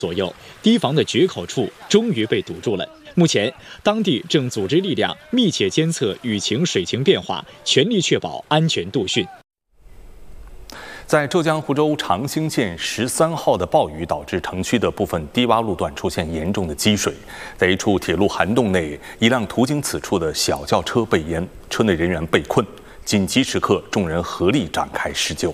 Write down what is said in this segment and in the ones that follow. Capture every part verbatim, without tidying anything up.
左右，堤防的决口处终于被堵住了。目前，当地正组织力量密切监测雨情、水情变化，全力确保安全度汛。 在浙江湖州长兴县十三号的暴雨导致城区的部分低洼路段出现严重的积水，在一处铁路涵洞内，一辆途经此处的小轿车被淹，车内人员被困。紧急时刻，众人合力展开施救。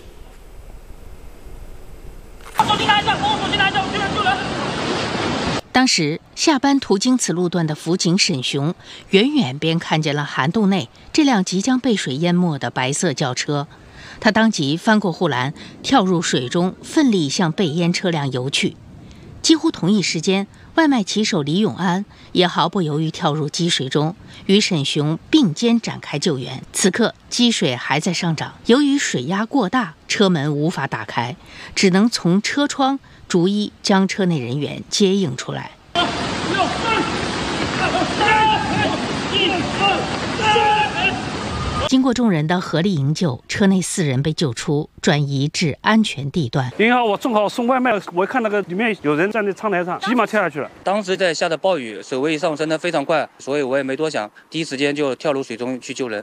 手机拿一下，帮我手机拿一下，我救人救人。 当时下班途经此路段的辅警沈雄，远远便看见了涵洞内这辆即将被水淹没的白色轿车。他当即翻过护栏，跳入水中，奋力向被淹车辆游去。几乎同一时间，外卖骑手李永安也毫不犹豫跳入积水中，与沈雄并肩展开救援。此刻积水还在上涨，由于水压过大，车门无法打开，只能从车窗逐一将车内人员接应出来。经过众人的合力营救，车内四人被救出，转移至安全地段。 您好，我正好送外卖，我看那个里面有人站在窗台上，急忙跳下去了。 当时在下的暴雨，水位上升得非常快，所以我也没多想，第一时间就跳入水中去救人。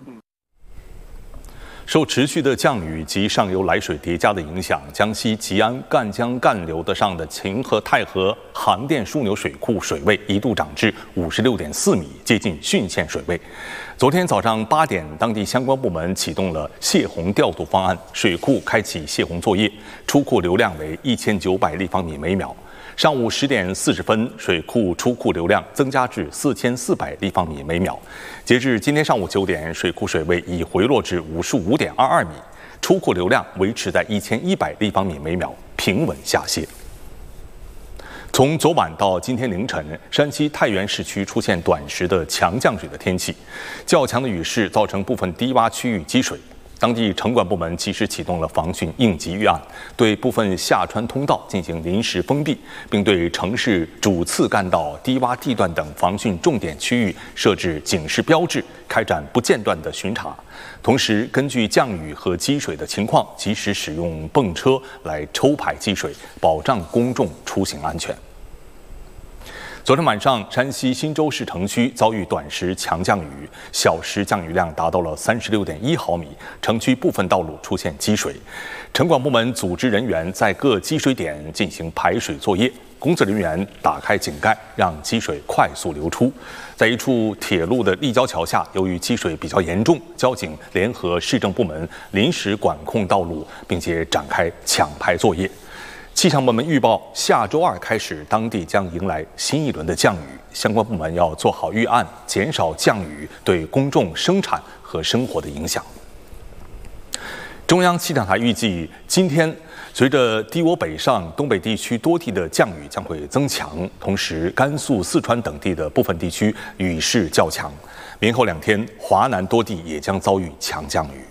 受持续的降雨及上游来水叠加的影响，江西吉安赣江干流的上的秦河太河杭店枢纽水库水位一度涨至五十六点四米，接近汛线水位。昨天早上八点，当地相关部门启动了泄洪调度方案，水库开启泄洪作业，出库流量为一千九百立方米每秒。上午十点四十分，水库出库流量增加至四千四百立方米每秒。截至今天上午九点，水库水位已回落至五十五点二二米，出库流量维持在一千一百立方米每秒，平稳下泄。从昨晚到今天凌晨，山西太原市区出现短时的强降水的天气，较强的雨势造成部分低洼区域积水。当地城管部门及时启动了防汛应急预案，对部分下穿通道进行临时封闭，并对城市主次干道、低洼地段等防汛重点区域设置警示标志，开展不间断的巡查。同时，根据降雨和积水的情况，及时使用泵车来抽排积水，保障公众出行安全。昨天晚上，山西忻州市城区遭遇短时强降雨，小时降雨量达到了三十六点一毫米，城区部分道路出现积水。城管部门组织人员在各积水点进行排水作业，工作人员打开井盖，让积水快速流出。在一处铁路的立交桥下，由于积水比较严重，交警联合市政部门临时管控道路，并且展开抢排作业。气象部门预报，下周二开始，当地将迎来新一轮的降雨，相关部门要做好预案，减少降雨对公众生产和生活的影响。中央气象台预计，今天随着低涡北上，东北地区多地的降雨将会增强，同时甘肃、四川等地的部分地区雨势较强。明后两天，华南多地也将遭遇强降雨。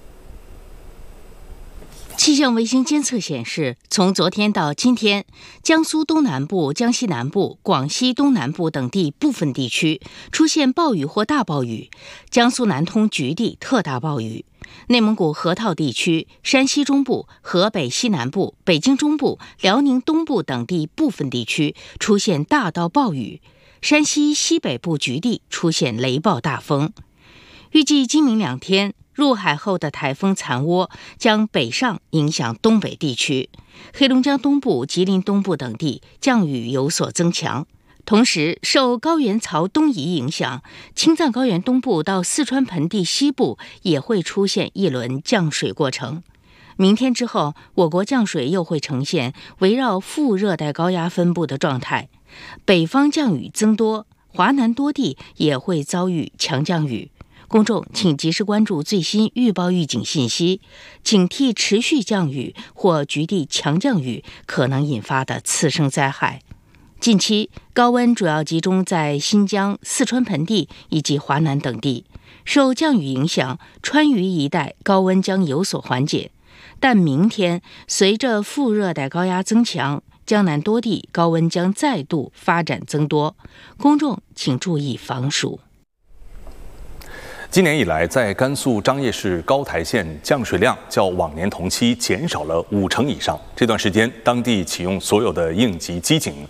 气象卫星监测显示，从昨天到今天，江苏东南部、江西南部、广西东南部等地部分地区出现暴雨或大暴雨，江苏南通局地特大暴雨，内蒙古河套地区、山西中部、河北西南部、北京中部、辽宁东部等地部分地区出现大到暴雨，山西西北部局地出现雷暴大风。预计今明两天，入海后的台风残涡将北上影响东北地区，黑龙江东部、吉林东部等地降雨有所增强。同时，受高原槽东移影响，青藏高原东部到四川盆地西部也会出现一轮降水过程。明天之后，我国降水又会呈现围绕副热带高压分布的状态，北方降雨增多，华南多地也会遭遇强降雨。公众请及时关注最新预报预警信息，警惕持续降雨或局地强降雨可能引发的次生灾害。近期高温主要集中在新疆、四川盆地以及华南等地，受降雨影响，川渝一带高温将有所缓解。但明天随着副热带高压增强，江南多地高温将再度发展增多，公众请注意防暑。 今年以来，在甘肃张掖市高台县降水量较往年同期减少了五成以上。这段时间，当地启用所有的应急机警，